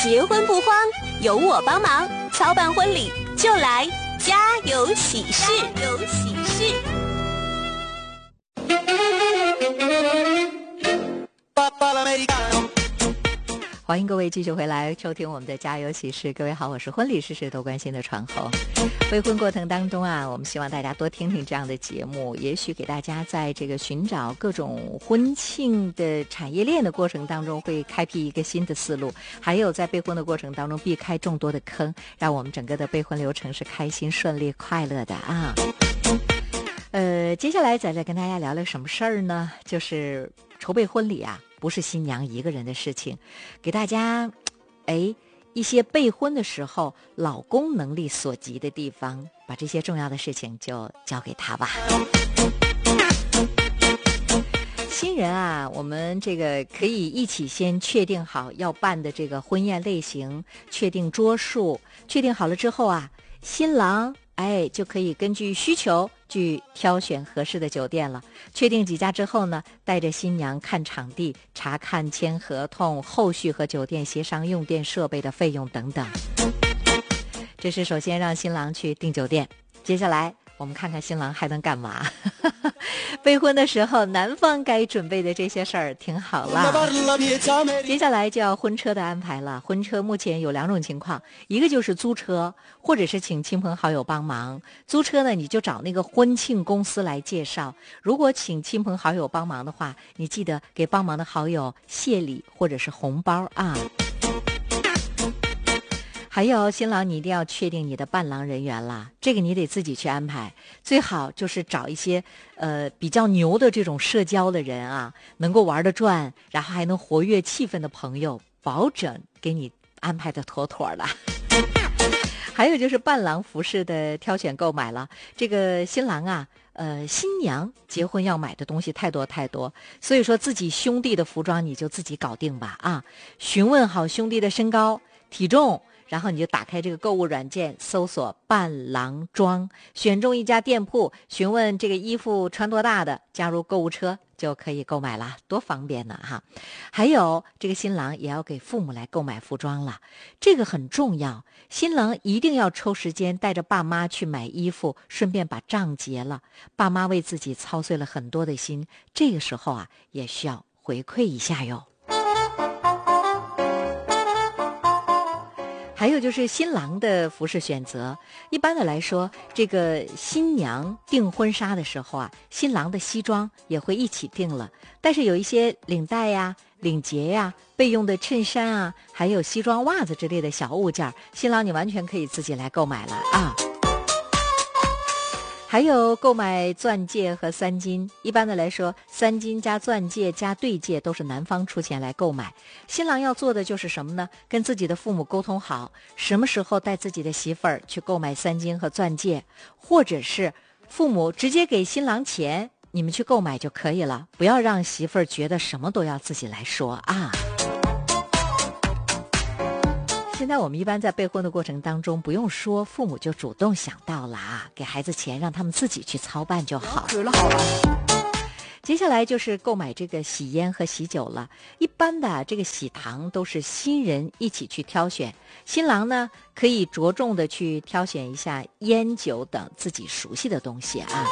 结婚不慌，有我帮忙，操办婚礼就来家有喜事。有喜事。 欢迎各位继续回来收听我们的家有喜事。各位好，我是婚礼事事都关心的传侯。备婚过程当中啊，我们希望大家多听听这样的节目，也许给大家在这个寻找各种婚庆的产业链的过程当中会开辟一个新的思路，还有在备婚的过程当中避开众多的坑，让我们整个的备婚流程是开心顺利快乐的啊。接下来再跟大家聊聊什么事儿呢？就是筹备婚礼啊，不是新娘一个人的事情，给大家一些备婚的时候老公能力所及的地方，把这些重要的事情就交给他吧。新人啊，我们这个可以一起先确定好要办的这个婚宴类型，确定桌数，确定好了之后啊，新郎就可以根据需求去挑选合适的酒店了。确定几家之后呢，带着新娘看场地，查看签合同，后续和酒店协商用电设备的费用等等。这是首先让新郎去订酒店，接下来我们看看新郎还能干嘛。备婚的时候男方该准备的这些事儿挺好啦。接下来就要婚车的安排了。婚车目前有两种情况，一个就是租车，或者是请亲朋好友帮忙。租车呢，你就找那个婚庆公司来介绍。如果请亲朋好友帮忙的话，你记得给帮忙的好友谢礼或者是红包啊。还有新郎，你一定要确定你的伴郎人员啦，这个你得自己去安排，最好就是找一些比较牛的这种社交的人啊，能够玩得转，然后还能活跃气氛的朋友，保准给你安排的妥妥的。还有就是伴郎服饰的挑选购买了，这个新郎啊新娘结婚要买的东西太多太多，所以说自己兄弟的服装你就自己搞定吧啊，询问好兄弟的身高体重，然后你就打开这个购物软件，搜索伴郎装，选中一家店铺，询问这个衣服穿多大的，加入购物车就可以购买了，多方便呢哈！还有这个新郎也要给父母来购买服装了，这个很重要。新郎一定要抽时间带着爸妈去买衣服，顺便把账结了。爸妈为自己操碎了很多的心，这个时候啊，也需要回馈一下哟。还有就是新郎的服饰选择，一般的来说，这个新娘订婚纱的时候啊，新郎的西装也会一起订了，但是有一些领带呀、领结呀、备用的衬衫啊，还有西装袜子之类的小物件，新郎你完全可以自己来购买了啊。还有购买钻戒和三金，一般的来说，三金加钻戒加对戒都是男方出钱来购买。新郎要做的就是什么呢？跟自己的父母沟通好，什么时候带自己的媳妇儿去购买三金和钻戒，或者是父母直接给新郎钱，你们去购买就可以了，不要让媳妇儿觉得什么都要自己来说啊。现在我们一般在备婚的过程当中，不用说，父母就主动想到了啊，给孩子钱，让他们自己去操办就好。接下来就是购买这个喜烟和喜酒了。一般的这个喜糖都是新人一起去挑选，新郎呢可以着重的去挑选一下烟酒等自己熟悉的东西啊。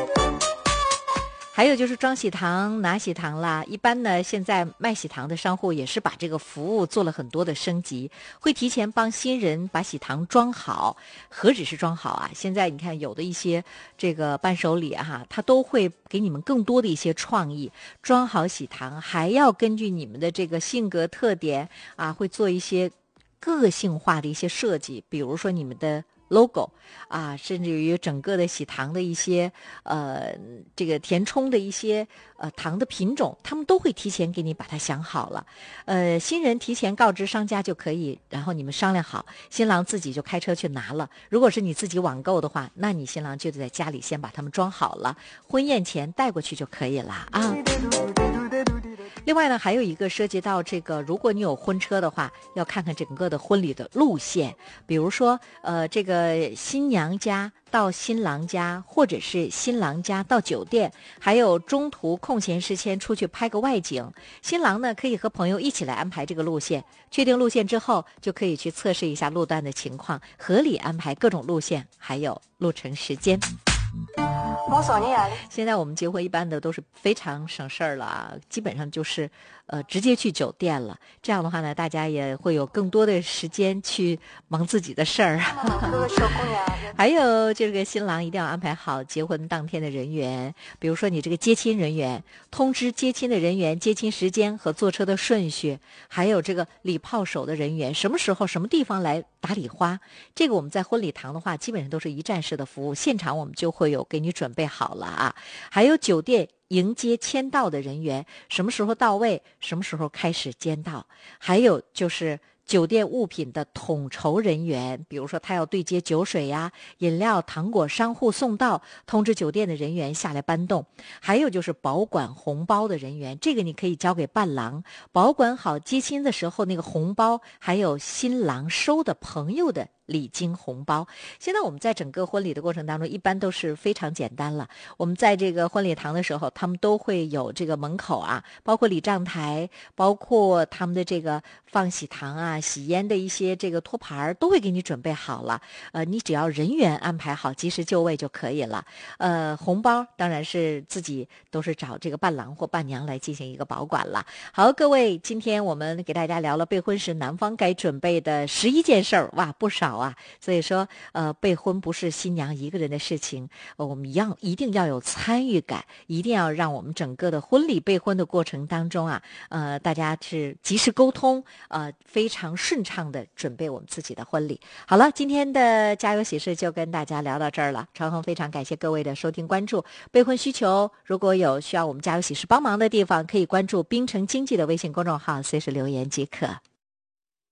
还有就是装喜糖拿喜糖啦，一般呢现在卖喜糖的商户也是把这个服务做了很多的升级，会提前帮新人把喜糖装好。何止是装好啊，现在你看有的一些这个伴手礼啊，它都会给你们更多的一些创意，装好喜糖还要根据你们的这个性格特点啊，会做一些个性化的一些设计，比如说你们的logo 啊，甚至于整个的喜糖的一些这个填充的一些糖的品种，他们都会提前给你把它想好了。新人提前告知商家就可以，然后你们商量好，新郎自己就开车去拿了。如果是你自己网购的话，那你新郎就得在家里先把它们装好了，婚宴前带过去就可以了啊。 另外呢，还有一个涉及到这个，如果你有婚车的话，要看看整个的婚礼的路线，比如说这个新娘家到新郎家，或者是新郎家到酒店，还有中途空闲时间出去拍个外景。新郎呢可以和朋友一起来安排这个路线，确定路线之后，就可以去测试一下路段的情况，合理安排各种路线，还有路程时间。现在我们结婚一般的都是非常省事儿了啊，基本上就是直接去酒店了。这样的话呢，大家也会有更多的时间去忙自己的事儿。还有这个新郎一定要安排好结婚当天的人员，比如说你这个接亲人员，通知接亲的人员接亲时间和坐车的顺序，还有这个礼炮手的人员什么时候什么地方来打礼花。这个我们在婚礼堂的话基本上都是一站式的服务，现场我们就会有给你准备好了啊。还有酒店迎接签到的人员什么时候到位，什么时候开始监到。还有就是酒店物品的统筹人员，比如说他要对接酒水呀、饮料、糖果商户送到，通知酒店的人员下来搬动。还有就是保管红包的人员，这个你可以交给伴郎，保管好接亲的时候那个红包，还有新郎收的朋友的礼金红包。现在我们在整个婚礼的过程当中一般都是非常简单了，我们在这个婚礼堂的时候，他们都会有这个门口啊，包括礼账台，包括他们的这个放喜糖啊、喜烟的一些这个托盘都会给你准备好了。你只要人员安排好，及时就位就可以了。红包当然是自己都是找这个伴郎或伴娘来进行一个保管了。好，各位，今天我们给大家聊了备婚时男方该准备的11件事儿，哇，不少啊。所以说备婚不是新娘一个人的事情，我们一定要有参与感，一定要让我们整个的婚礼备婚的过程当中啊，大家是及时沟通，非常顺畅的准备我们自己的婚礼。好了，今天的家有喜事就跟大家聊到这儿了。长虹非常感谢各位的收听关注。备婚需求如果有需要我们家有喜事帮忙的地方，可以关注滨城经济的微信公众号，随时留言即可。